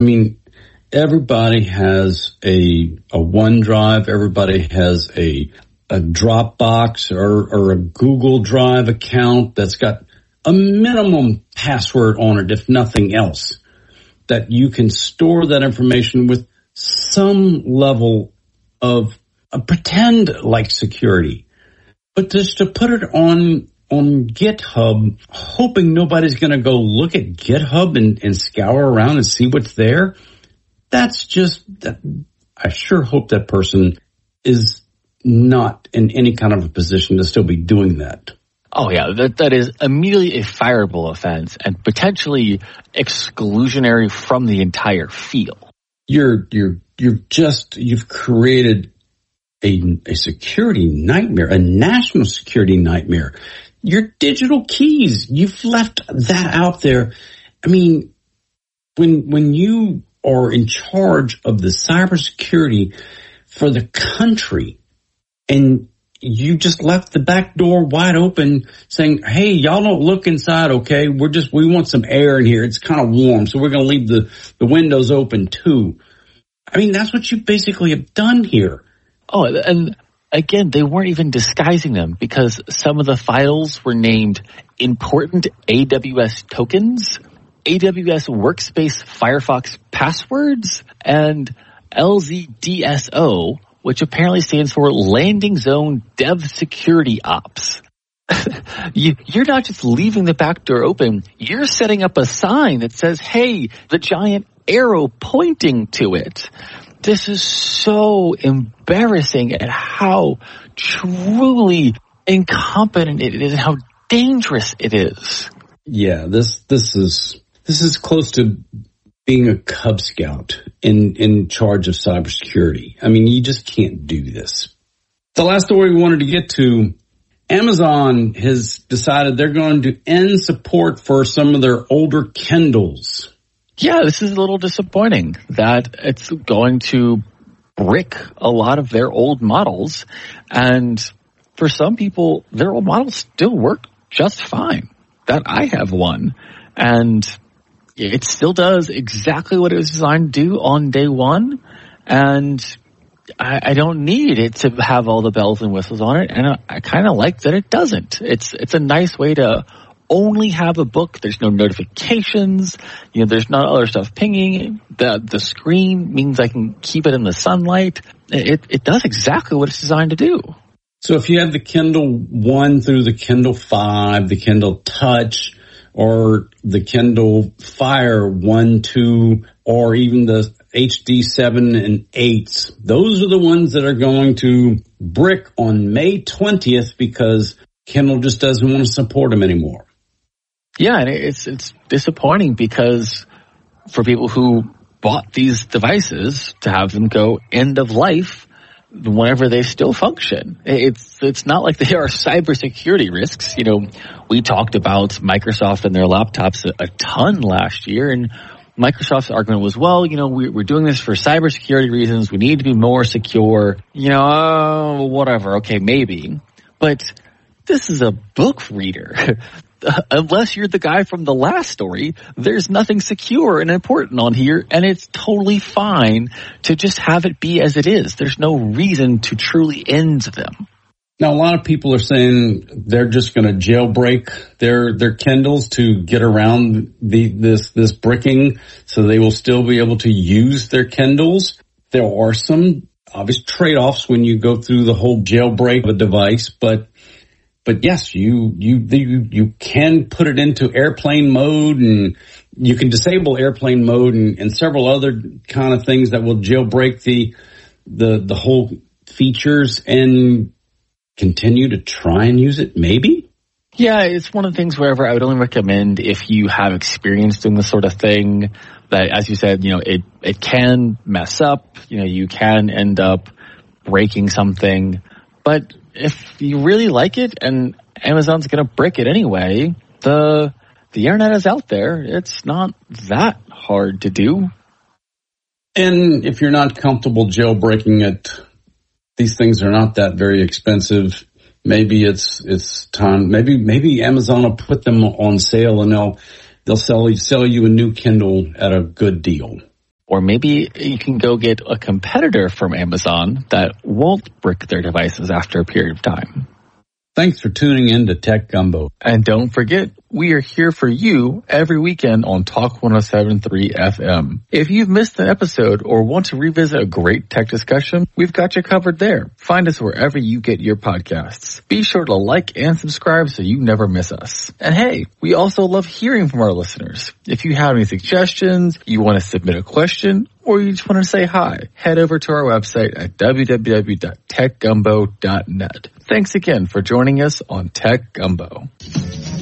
I mean, everybody has a OneDrive. Everybody has a Dropbox or a Google Drive account that's got a minimum password on it, if nothing else, that you can store that information with some level of a pretend like security. But just to put it on GitHub, hoping nobody's going to go look at GitHub and scour around and see what's there, that's just, I sure hope that person is not in any kind of a position to still be doing that. Oh yeah, that is immediately a fireable offense and potentially exclusionary from the entire field. You've created a security nightmare, a national security nightmare. Your digital keys, you've left that out there. I mean, when you are in charge of the cybersecurity for the country and you just left the back door wide open saying, hey, y'all don't look inside, okay? We want some air in here. It's kind of warm, so we're going to leave the windows open too. I mean, that's what you basically have done here. Oh, and again, they weren't even disguising them because some of the files were named important AWS tokens, AWS Workspace Firefox passwords, and LZDSO, which apparently stands for Landing Zone Dev Security Ops. You're not just leaving the back door open, you're setting up a sign that says, hey, the giant arrow pointing to it. This is so embarrassing at how truly incompetent it is and how dangerous it is. Yeah, this is close to being a Cub Scout in charge of cybersecurity. I mean, you just can't do this. The last story we wanted to get to, Amazon has decided they're going to end support for some of their older Kindles. Yeah, this is a little disappointing that it's going to brick a lot of their old models. And for some people, their old models still work just fine. That I have one. And it still does exactly what it was designed to do on day one. And I don't need it to have all the bells and whistles on it. And I kind of like that it doesn't. It's a nice way to only have a book. There's no notifications. There's not other stuff pinging. The screen means I can keep it in the sunlight. It does exactly what it's designed to do. So if you have the Kindle 1 through the Kindle 5, the Kindle Touch, or the Kindle Fire 1, 2, or even the HD 7 and 8s, those are the ones that are going to brick on May 20th because Kindle just doesn't want to support them anymore. Yeah, and it's disappointing because for people who bought these devices to have them go end of life whenever they still function. It's not like they are cybersecurity risks. We talked about Microsoft and their laptops a ton last year, and Microsoft's argument was, well, we're doing this for cybersecurity reasons. We need to be more secure. Whatever. Okay, maybe. But this is a book reader. Unless you're the guy from the last story, there's nothing secure and important on here, and it's totally fine to just have it be as it is. There's no reason to truly end them. Now, a lot of people are saying they're just going to jailbreak their Kindles to get around this bricking, so they will still be able to use their Kindles. There are some obvious trade-offs when you go through the whole jailbreak of a device, but yes, you can put it into airplane mode, and you can disable airplane mode and several other kind of things that will jailbreak the whole features and continue to try and use it, maybe? Yeah, it's one of the things wherever I would only recommend if you have experience doing this sort of thing, that, as you said, it can mess up, you can end up breaking something, but if you really like it and Amazon's going to brick it anyway, the internet is out there. It's not that hard to do. And if you're not comfortable jailbreaking it, these things are not that very expensive. Maybe it's time. Maybe Amazon will put them on sale and they'll sell you a new Kindle at a good deal. Or maybe you can go get a competitor from Amazon that won't brick their devices after a period of time. Thanks for tuning in to Tech Gumbo. And don't forget, we are here for you every weekend on Talk 107.3 FM. If you've missed an episode or want to revisit a great tech discussion, we've got you covered there. Find us wherever you get your podcasts. Be sure to like and subscribe so you never miss us. And hey, we also love hearing from our listeners. If you have any suggestions, you want to submit a question, or you just want to say hi, head over to our website at www.techgumbo.net. Thanks again for joining us on Tech Gumbo.